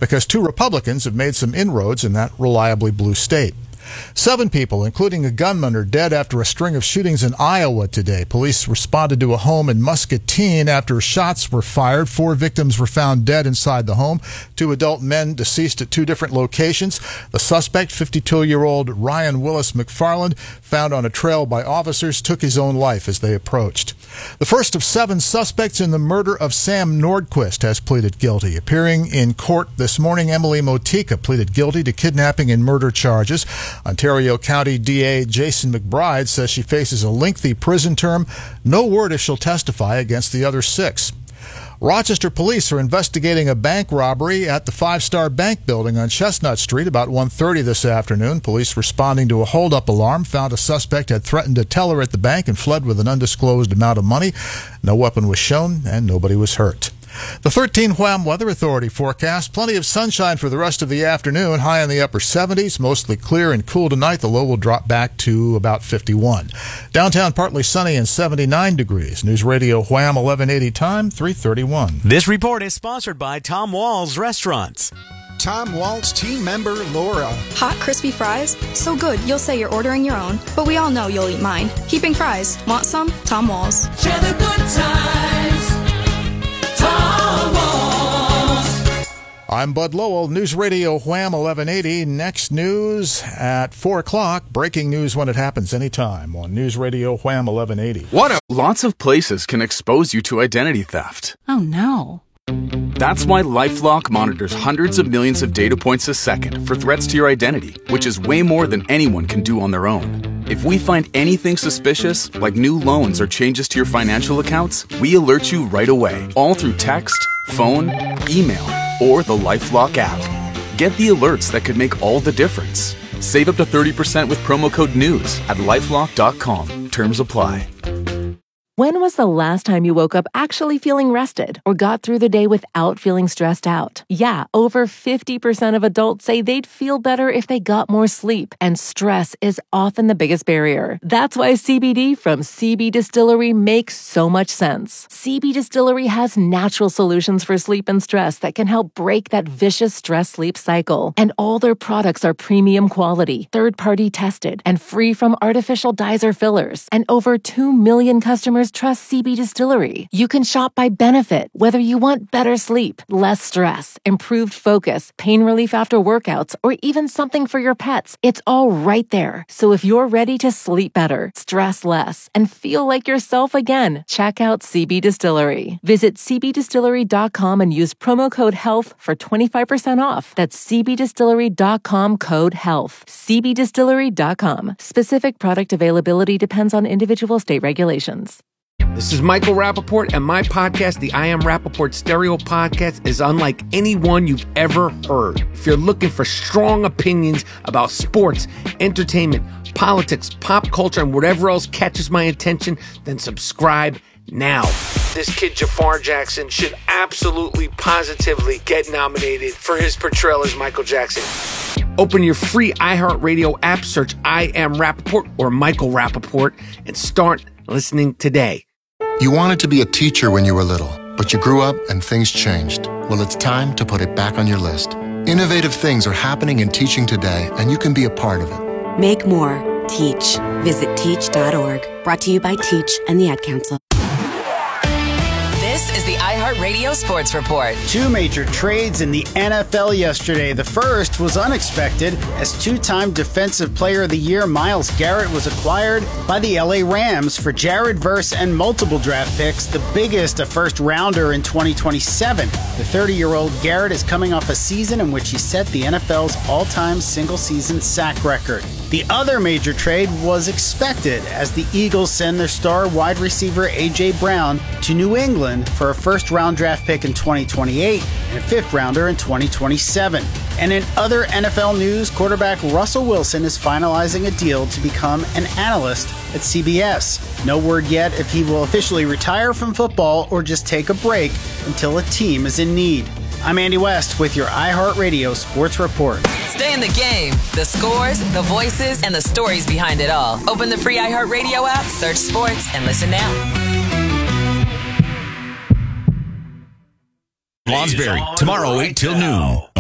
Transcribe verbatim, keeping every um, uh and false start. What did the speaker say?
because two Republicans have made some inroads in that reliably blue state. Seven people, including a gunman, are dead after a string of shootings in Iowa today. Police responded to a home in Muscatine after shots were fired. Four victims were found dead inside the home. Two adult men deceased at two different locations. The suspect, fifty-two-year-old Ryan Willis McFarland, found on a trail by officers, took his own life as they approached. The first of seven suspects in the murder of Sam Nordquist has pleaded guilty. Appearing in court this morning, Emily Motika pleaded guilty to kidnapping and murder charges. Ontario County D A Jason McBride says she faces a lengthy prison term. No word if she'll testify against the other six. Rochester police are investigating a bank robbery at the Five Star Bank building on Chestnut Street about one thirty this afternoon. Police responding to a hold-up alarm found a suspect had threatened a teller at the bank and fled with an undisclosed amount of money. No weapon was shown and nobody was hurt. The thirteen Wham Weather Authority forecast. Plenty of sunshine for the rest of the afternoon. High in the upper seventies. Mostly clear and cool tonight. The low will drop back to about fifty-one. Downtown partly sunny and seventy-nine degrees. News Radio Wham eleven eighty time, three thirty-one. This report is sponsored by Tom Wall's Restaurants. Tom Waltz team member Laura. Hot, crispy fries? So good, you'll say you're ordering your own. But we all know you'll eat mine. Heaping fries. Want some? Tom Walls. Share the good times. Tom Walls. I'm Bud Lowell. News Radio Wham eleven eighty. Next news at four o'clock. Breaking news when it happens anytime on News Radio Wham eleven eighty. What a- Lots of places can expose you to identity theft. Oh, no. That's why LifeLock monitors hundreds of millions of data points a second for threats to your identity, which is way more than anyone can do on their own. If we find anything suspicious, like new loans or changes to your financial accounts, we alert you right away, all through text, phone, email, or the LifeLock app. Get the alerts that could make all the difference. Save up to thirty percent with promo code NEWS at lifelock dot com. Terms apply. When was the last time you woke up actually feeling rested or got through the day without feeling stressed out? Yeah, over fifty percent of adults say they'd feel better if they got more sleep, and stress is often the biggest barrier. That's why C B D from C B Distillery makes so much sense. C B Distillery has natural solutions for sleep and stress that can help break that vicious stress-sleep cycle. And all their products are premium quality, third-party tested, and free from artificial dyes or fillers. And over two million customers trust C B Distillery. You can shop by benefit, whether you want better sleep, less stress, improved focus, pain relief after workouts, or even something for your pets. It's all right there. So if you're ready to sleep better, stress less, and feel like yourself again, check out C B Distillery. Visit c b distillery dot com and use promo code HEALTH for twenty-five percent off. That's c b distillery dot com code HEALTH. c b distillery dot com. Specific product availability depends on individual state regulations. This is Michael Rappaport, and my podcast, the I Am Rappaport Stereo Podcast, is unlike any one you've ever heard. If you're looking for strong opinions about sports, entertainment, politics, pop culture, and whatever else catches my attention, then subscribe now. This kid, Jafar Jackson, should absolutely, positively get nominated for his portrayal as Michael Jackson. Open your free iHeartRadio app, search I Am Rappaport or Michael Rappaport, and start listening today. You wanted to be a teacher when you were little, but you grew up and things changed. Well, it's time to put it back on your list. Innovative things are happening in teaching today, and you can be a part of it. Make more. Teach. Visit teach dot org. Brought to you by Teach and the Ad Council. This is the iHeartRadio Sports Report. Two major trades in the N F L yesterday. The first was unexpected as two-time Defensive Player of the Year Myles Garrett was acquired by the L A Rams for Jared Verse and multiple draft picks, the biggest a first-rounder in twenty twenty-seven. The thirty-year-old Garrett is coming off a season in which he set the N F L's all-time single-season sack record. The other major trade was expected as the Eagles send their star wide receiver A J. Brown to New England for a first-round draft pick in twenty twenty-eight and a fifth-rounder in twenty twenty-seven. And in other N F L news, quarterback Russell Wilson is finalizing a deal to become an analyst at C B S. No word yet if he will officially retire from football or just take a break until a team is in need. I'm Andy West with your iHeartRadio Sports Report. Stay in the game. The scores, the voices, and the stories behind it all. Open the free iHeartRadio app, search sports, and listen now. Lonsberry, tomorrow eight till noon.